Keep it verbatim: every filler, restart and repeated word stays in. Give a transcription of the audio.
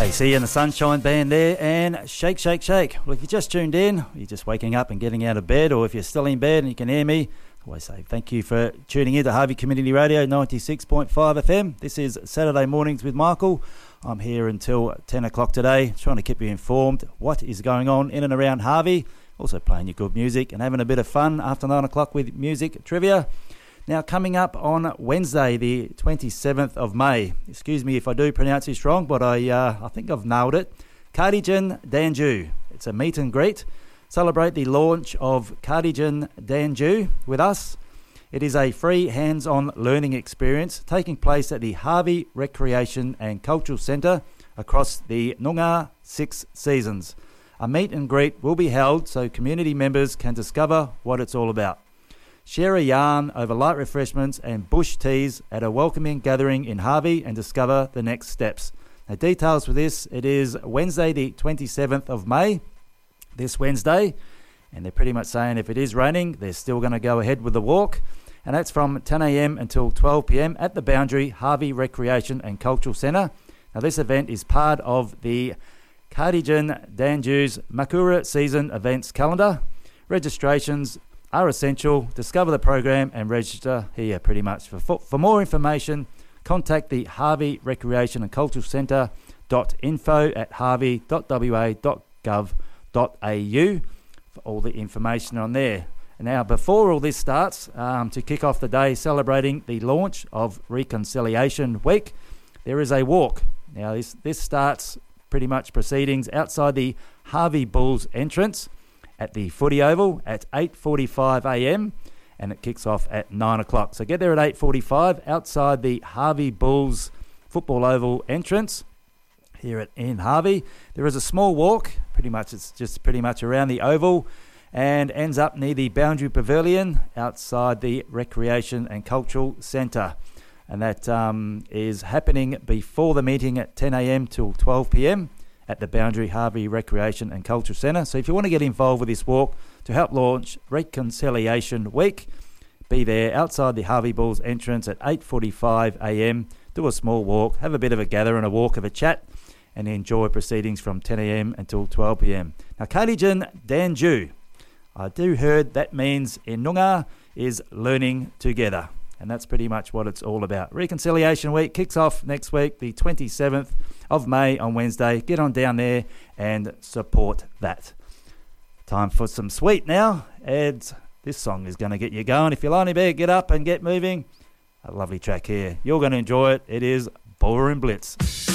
K C and the Sunshine Band there, and Shake, Shake, Shake. Well, if you just tuned in, you're just waking up and getting out of bed, or if you're still in bed and you can hear me, I always say thank you for tuning in to Harvey Community Radio ninety-six point five F M. This is Saturday Mornings with Michael. I'm here until ten o'clock today, trying to keep you informed what is going on in and around Harvey. Also playing you good music and having a bit of fun after nine o'clock with music trivia. Now, coming up on Wednesday, the twenty-seventh of May, excuse me if I do pronounce this wrong, but I uh, I think I've nailed it, Cardigan Danju. It's a meet and greet. Celebrate the launch of Cardigan Danju with us. It is a free hands-on learning experience taking place at the Harvey Recreation and Cultural Centre across the Noongar Six Seasons. A meet and greet will be held so community members can discover what it's all about. Share a yarn over light refreshments and bush teas at a welcoming gathering in Harvey and discover the next steps. Now, details for this, it is Wednesday the twenty-seventh of May, this Wednesday, and they're pretty much saying if it is raining, they're still going to go ahead with the walk, and that's from ten a.m. until twelve p.m. at the Boundary Harvey Recreation and Cultural Centre. Now, this event is part of the Cardigan Danju's Makura season events calendar. Registrations are essential. Discover the program and register here pretty much. For, for, for more information, contact the Harvey Recreation and Cultural Centre dot info at harvey dot w a dot gov dot a u for all the information on there. And now, before all this starts, um, to kick off the day celebrating the launch of Reconciliation Week, there is a walk. Now, this, this starts pretty much proceedings outside the Harvey Bulls entrance at the Footy Oval at eight forty-five a.m. and it kicks off at nine o'clock. So get there at eight forty-five outside the Harvey Bulls Football Oval entrance here at in Harvey. There is a small walk, pretty much it's just pretty much around the oval, and ends up near the Boundary Pavilion outside the Recreation and Cultural Centre. And that um, is happening before the meeting at ten a.m. till twelve p.m. at the Boundary Harvey Recreation and Cultural Centre. So if you want to get involved with this walk to help launch Reconciliation Week, be there outside the Harvey Bulls entrance at eight forty-five a.m. Do a small walk, have a bit of a gather and a walk of a chat, and enjoy proceedings from ten a.m. until twelve p.m. Now, Cardigan Danju, I do heard that means in Noongar is learning together. And that's pretty much what it's all about. Reconciliation Week kicks off next week, the twenty-seventh of May on Wednesday. Get on down there and support that. Time for some sweet now. And this song is going to get you going. If you're lying in bed, get up and get moving. A lovely track here. You're going to enjoy it. It is Ballroom Blitz.